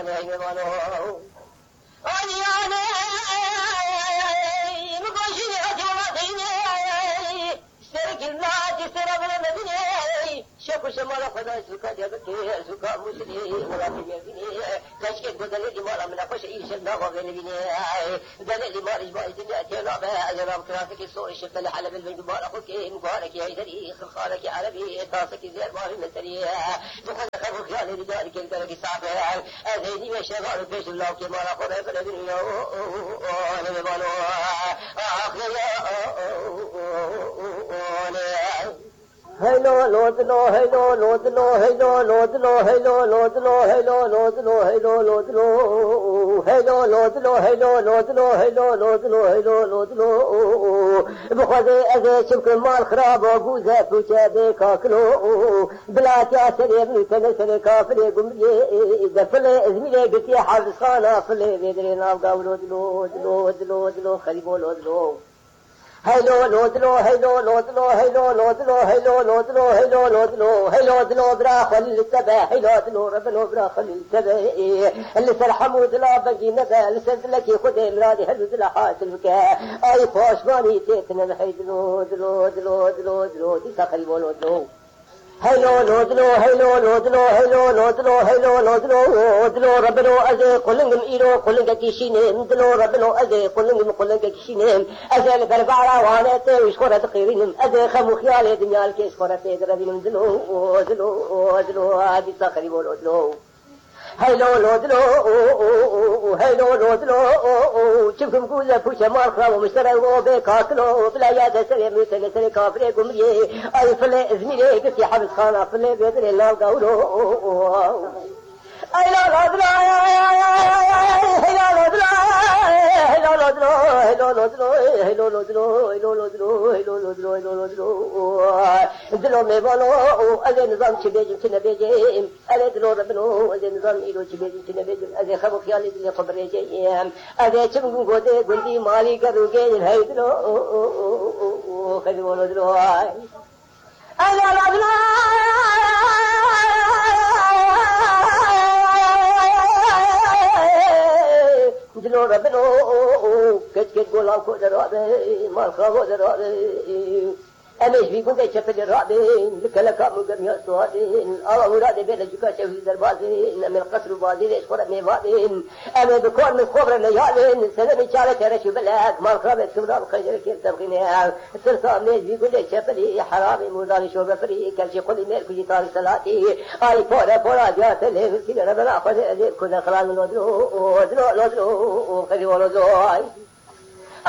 شكو شمال خدا سوكا جبكي سوكا مسلي ولا تبيني كشك بدل دي مالا من خوش ايش النغا بيني دل دي مارج باي دنيا تيلا با جرام كراسك سوري شفت الحلب البنت مال اخوك مبارك يا هيدري خالك يا عربي طاسك زين ماري مثلي دخل خبر خيال رجالك الدرك صعب اذيني وشغال فيش الله كي مال اخوك الدنيا انا مالو اخر Hello, Lord, Lord, hello, Lord, Lord, hello, Lord, Lord, hello, Lord, Lord, hello, Lord, Lord, hello, Lord, Lord, hello, Lord, Lord, hello, Lord, Lord, hello, Lord, Lord, hello, Lord, Lord. بخذ أذى شبك المال خراب وجوزه فوجه كاكلو بلا تأثير ابن كنسر كافر قمري إذا فلي إزميلي قلت يا حافظ خانة فلي بيدرينا وقاو لود لود لود لود لود خريبو لود لود Hello, Lord, Lord, hello, Lord, Lord, hello, Lord, Lord, hello, Lord, Lord, hello, Lord, Lord, hello, Lord, برا خلي التبع hello, Lord, ربنا برا خلي التبع اللي سرحموا دلا بقي نبع اللي سدلك خذ مرادي هلو دلا حاسبك أي فوش ماني تيتنا الحيد لود لود لود لود لود يسخري بولود لود Hello, Lord, Lord, hello, Lord, Lord, hello, Lord, Lord, hello, Lord, Lord, Lord, ربنا أزي قلنا إيرو قلنا كيشينهم دلو ربنا أزي قلنا كيشينهم أزي البربعة وانا تيش خورة تقيرينهم أزي خمو خيالي دنيا الكيش خورة تيدربينهم دلو دلو دلو هادي ساخري بولو دلو Hello, Lord, Lord, hello, Lord, Lord, شوفكم كل فوشة مارخة ومشترى وبكاكلو بلا يا سري مثل سري كافري قمري أي فلي إزميلي قلت حبس خانة فلي بيدر الله قولو أي لا Lord, hello, Lord, hello, Lord, hello, Lord, hello, Lord, hello, Lord, hello, Lord, hello, Lord, دلو ميبالو أزي نظام شبيجم تنبيجم أزي دلو ربنو أزي نظام إيلو شبيجم تنبيجم أزي خبو خيالي دلي خبريجم أزي چمكم قوتي قلتي مالي كروكين هاي دلو خدمونو دلو أزي ربنا دلو ربنو كت قولاو كو درابي مال خابو درابي أمش بيكون ده شفت الرابين لكلك مقام يسوادين الله مراد بين الجكا شوي دربازين من القصر بازين إشخورة ميوادين أما بكون من خبر نيالين سلامي شارة ترشو بلاك ما الخابت كمرام خير كيف تبغينها السلطة أمش بيكون ده شفت حرامي مرداني شوبة فري كل شيء قولي مير كجي طاري صلاتي آي فورا جات اللي في ربنا أخذ كنا خلال من ودلو خذي ولدو